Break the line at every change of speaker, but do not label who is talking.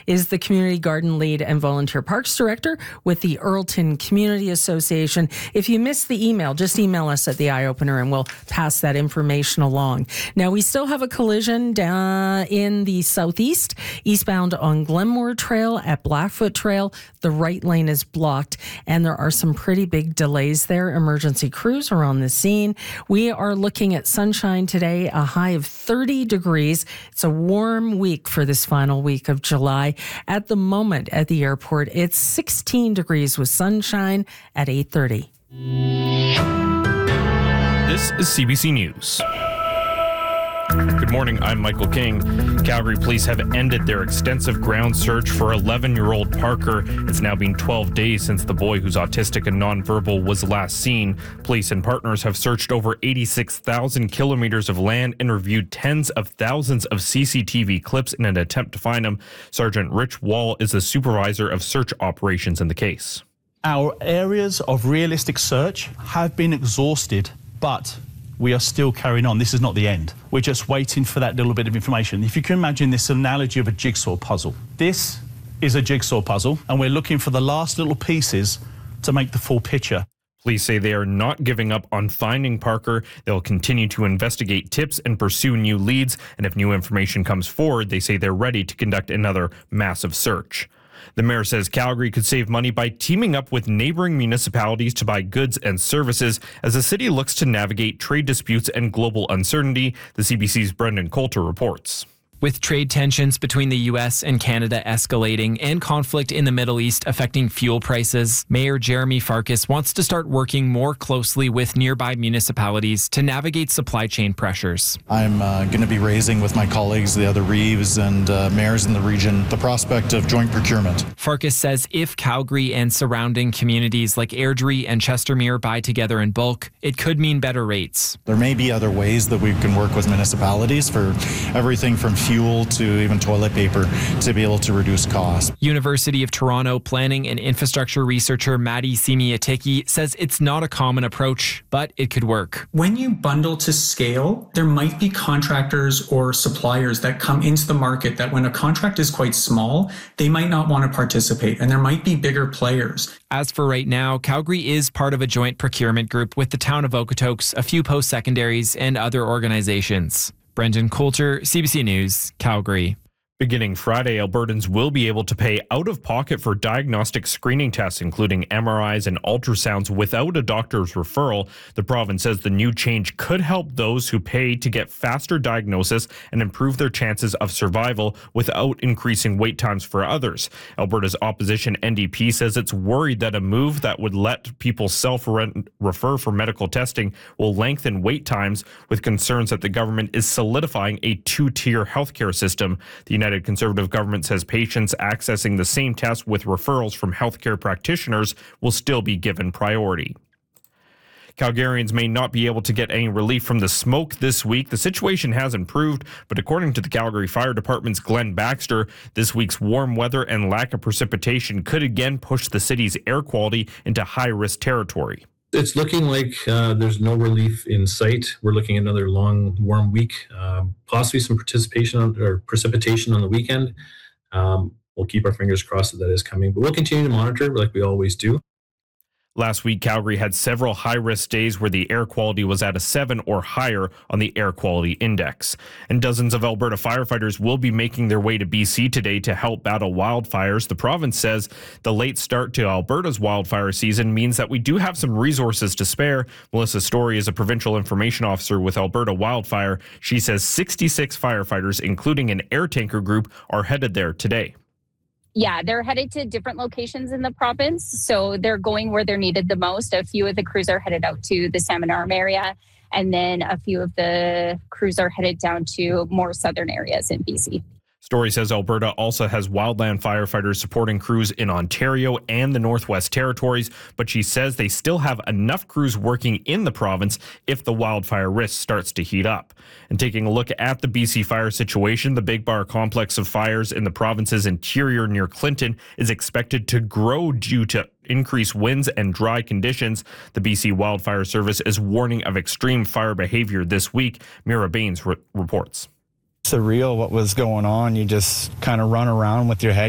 is the Community Garden Lead and Volunteer Parks Director with the Earlton Community Association. If you missed the email, just email us at the Eye Opener and we'll pass that information along. Now, we still have a collision down in the southeast, eastbound on Glenmore Trail at Blackfoot Trail. The right lane is blocked and there are some pretty big delays there. Emergency crews are on the scene. We are looking at sunshine today, a high of 30 degrees. It's a warm week for this final week of July. At the moment at the airport, it's 16 degrees with sunshine at 8:30.
This is CBC News. Good morning, I'm Michael King. Calgary police have ended their extensive ground search for 11-year-old Parker. It's now been 12 days since the boy who's autistic and nonverbal was last seen. Police and partners have searched over 86,000 kilometers of land and reviewed tens of thousands of CCTV clips in an attempt to find him. Sergeant Rich Wall is the supervisor of search operations in the case.
Our areas of realistic search have been exhausted, but we are still carrying on. This is not the end. We're just waiting for that little bit of information. If you can imagine this analogy of a jigsaw puzzle. This is a jigsaw puzzle, and we're looking for the last little pieces to make the full picture.
Police say they are not giving up on finding Parker. They'll continue to investigate tips and pursue new leads, and if new information comes forward, they say they're ready to conduct another massive search. The mayor says Calgary could save money by teaming up with neighboring municipalities to buy goods and services as the city looks to navigate trade disputes and global uncertainty. The CBC's Brendan Coulter reports.
With trade tensions between the U.S. and Canada escalating and conflict in the Middle East affecting fuel prices, Mayor Jeremy Farkas wants to start working more closely with nearby municipalities to navigate supply chain pressures.
I'm going to be raising with my colleagues, the other Reeves and mayors in the region, the prospect of joint procurement.
Farkas says if Calgary and surrounding communities like Airdrie and Chestermere buy together in bulk, it could mean better rates.
There may be other ways that we can work with municipalities for everything from fuel to even toilet paper to be able to reduce costs.
University of Toronto planning and infrastructure researcher Maddie Simiatiki says it's not a common approach, but it could work.
When you bundle to scale, there might be contractors or suppliers that come into the market that when a contract is quite small, they might not want to participate, and there might be bigger players.
As for right now, Calgary is part of a joint procurement group with the town of Okotoks, a few post-secondaries, and other organizations. Brendan Coulter, CBC News, Calgary.
Beginning Friday, Albertans will be able to pay out of pocket for diagnostic screening tests, including MRIs and ultrasounds, without a doctor's referral. The province says the new change could help those who pay to get faster diagnosis and improve their chances of survival without increasing wait times for others. Alberta's opposition NDP says it's worried that a move that would let people self-refer for medical testing will lengthen wait times, with concerns that the government is solidifying a two-tier healthcare system. The United Conservative government says patients accessing the same test with referrals from healthcare practitioners will still be given priority. Calgarians may not be able to get any relief from the smoke this week. The situation has improved, but according to the Calgary Fire Department's Glenn Baxter, this week's warm weather and lack of precipitation could again push the city's air quality into high-risk territory.
It's looking like there's no relief in sight. We're looking at another long, warm week, possibly some precipitation on the weekend. We'll keep our fingers crossed that is coming, but we'll continue to monitor like we always do.
Last week, Calgary had several high-risk days where the air quality was at a 7 or higher on the Air Quality Index. And dozens of Alberta firefighters will be making their way to BC today to help battle wildfires. The province says the late start to Alberta's wildfire season means that we do have some resources to spare. Melissa Story is a provincial information officer with Alberta Wildfire. She says 66 firefighters, including an air tanker group, are headed there today.
Yeah, they're headed to different locations in the province, so they're going where they're needed the most. A few of the crews are headed out to the Salmon Arm area, and then a few of the crews are headed down to more southern areas in BC.
Story says Alberta also has wildland firefighters supporting crews in Ontario and the Northwest Territories, but she says they still have enough crews working in the province if the wildfire risk starts to heat up. And taking a look at the BC fire situation, the Big Bar complex of fires in the province's interior near Clinton is expected to grow due to increased winds and dry conditions. The BC Wildfire Service is warning of extreme fire behavior this week. Mira Baines reports.
Surreal what was going on. You just kind of run around with your head